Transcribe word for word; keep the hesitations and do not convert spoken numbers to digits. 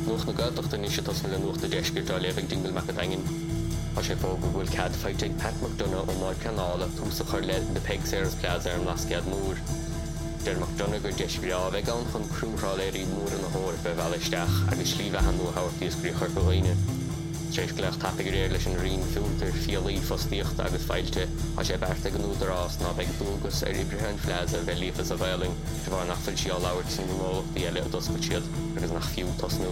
nuach na gatacht in isise tas le nuach de deisgurtá levig dingle me dagin. A sé fó go bhfuil cad feitig Pat McDonough ó náid canála túsa chuir le de Peg Sears Plaza ar an lasciad mór. Der McDonough gur deisgrá bheith an chun crúmhráléirí mór an hóir be bheileisteach agus slíomh an nó hairtíos grí chuir go bhaine. Tréis gleach tapig réir leis an rion fiúltar fialaí fostíocht agus feilte a sé berta gan údarrás ná beag dúgus ar Ibrahim Plaza bheith lífas a bheiling de bhar nach fuil sí á labhairt san mó í eile a doscail siad agus nach fiú tosnú